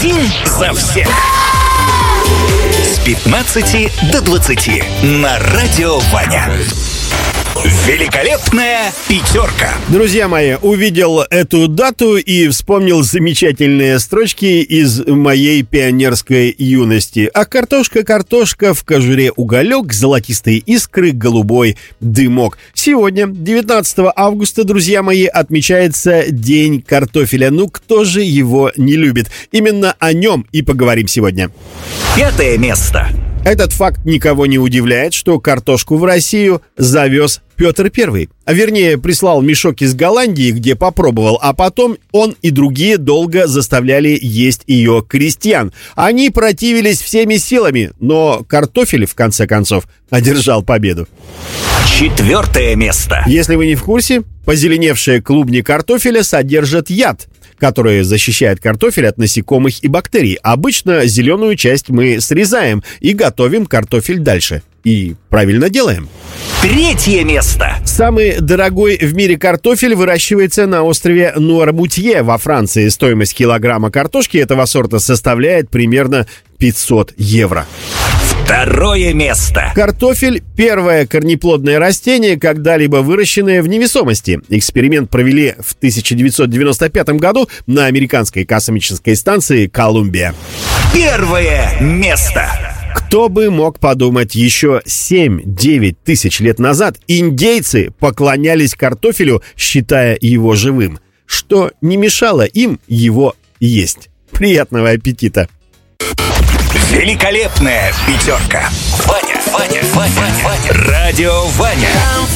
Один за всех. С 15 до 20 на Радио Ваня. Великолепная пятерка. Друзья мои, увидел эту дату и вспомнил замечательные строчки из моей пионерской юности. А картошка, картошка, в кожуре уголек, золотистые искры, голубой дымок. Сегодня, 19 августа, друзья мои, отмечается День картофеля. Ну, кто же его не любит? Именно о нем и поговорим сегодня. 5 место. Этот факт никого не удивляет, что картошку в Россию завез Петр I. А вернее, прислал мешок из Голландии, где попробовал, а потом он и другие долго заставляли есть ее крестьян. Они противились всеми силами, но картофель, в конце концов, одержал победу. 4 место. Если вы не в курсе, позеленевшие клубни картофеля содержат яд, который защищает картофель от насекомых и бактерий. Обычно зеленую часть мы срезаем и готовим картофель дальше. И правильно делаем. 3 место. Самый дорогой в мире картофель выращивается на острове Нуарбутье во Франции. Стоимость килограмма картошки этого сорта составляет примерно 500 евро. 2 место. Картофель – первое корнеплодное растение, когда-либо выращенное в невесомости. Эксперимент провели в 1995 году на американской космической станции «Колумбия». 1 место. Кто бы мог подумать, еще 7-9 тысяч лет назад индейцы поклонялись картофелю, считая его живым, что не мешало им его есть. Приятного аппетита! Великолепная пятерка. Ваня. Радио Ваня.